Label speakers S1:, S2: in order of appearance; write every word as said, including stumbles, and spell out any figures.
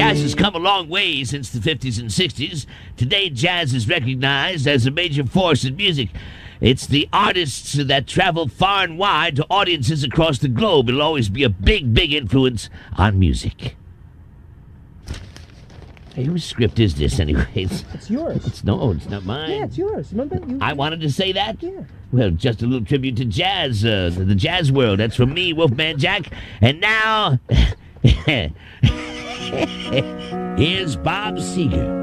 S1: Jazz has come a long way since the fifties and sixties. Today, jazz is recognized as a major force in music. It's the artists that travel far and wide to audiences across the globe. It'll always be a big, big influence on music. Hey, whose script is this, anyways?
S2: It's yours.
S1: It's, no, it's not mine.
S2: Yeah, it's yours. Remember? You,
S1: I wanted to say that?
S2: Yeah.
S1: Well, just a little tribute to jazz, uh, the jazz world. That's from me, Wolfman Jack. And now, here's Bob Seger.